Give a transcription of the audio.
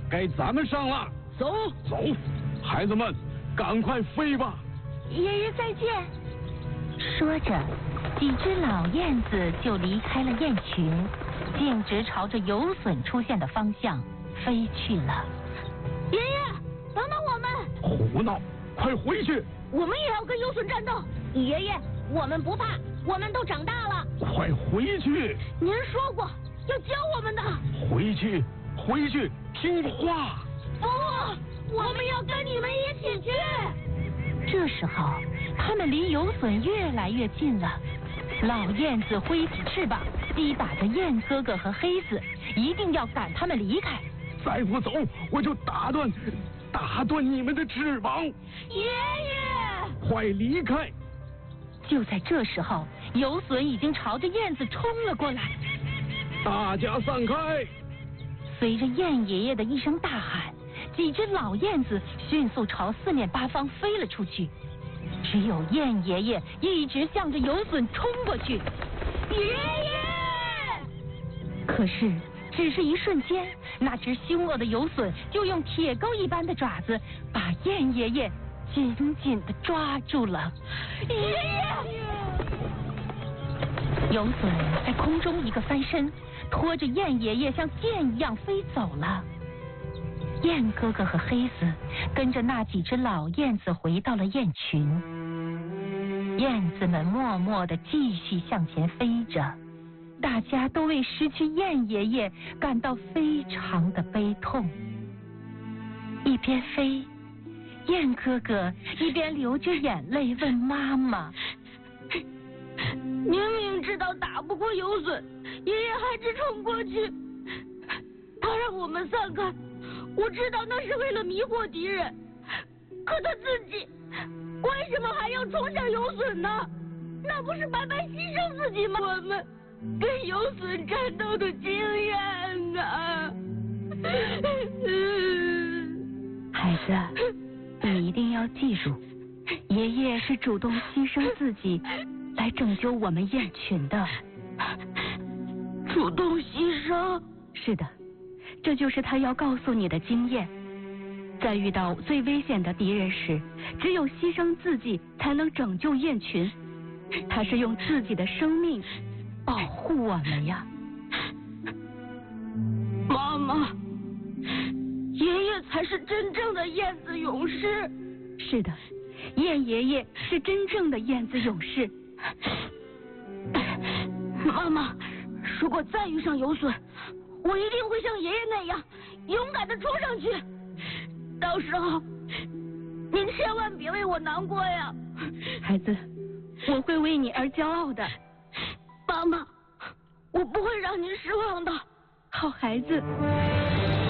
该咱们上了。 走， 走，孩子们，赶快飞吧。 爷爷再见。说着，几只老燕子就离开了雁群，径直朝着游隼出现的方向飞去了。 爷爷，等等我们！ 胡闹，快回去！ 我们也要跟游隼战斗。爷爷，我们不怕，我们都长大了。 快回去！ 您说过要教我们的。 回去，回去，听话。 不，我们要跟你们一起去。 这时候，他们离游隼越来越近了。老燕子挥起翅膀，击打着燕哥哥和黑子，一定要赶他们离开。 再不走，我就打断你们的翅膀。 爷爷， 快离开！ 就在这时候，游隼已经朝着燕子冲了过来。 大家散开！ 随着燕爷爷的一声大喊，几只老燕子迅速朝四面八方飞了出去。只有燕爷爷一直向着游隼冲过去。 爷爷！ 可是只是一瞬间，那只凶恶的游隼就用铁钩一般的爪子把燕爷爷紧紧地抓住了。 爷爷！ 游隼在空中一个翻身，拖着燕爷爷像箭一样飞走了。燕哥哥和黑子跟着那几只老燕子回到了雁群，燕子们默默地继续向前飞着，大家都为失去燕爷爷感到非常的悲痛。一边飞，燕哥哥一边流着眼泪问妈妈： 明明知道打不过游隼，爷爷还是冲过去。他让我们散开，我知道那是为了迷惑敌人，可他自己为什么还要冲向游隼呢？那不是白白牺牲自己吗？我们跟游隼战斗的经验呢？ 孩子，你一定要记住，爷爷是主动牺牲自己来拯救我们雁群的。 主动牺牲？ 是的，这就是他要告诉你的经验。在遇到最危险的敌人时，只有牺牲自己才能拯救雁群。他是用自己的生命保护我们呀。 妈妈，爷爷才是真正的燕子勇士。 是的，燕爷爷是真正的燕子勇士。 妈妈，如果再遇上游隼，我一定会像爷爷那样勇敢地冲上去。到时候您千万别为我难过呀。 孩子，我会为你而骄傲的。 妈妈，我不会让您失望的。 好孩子。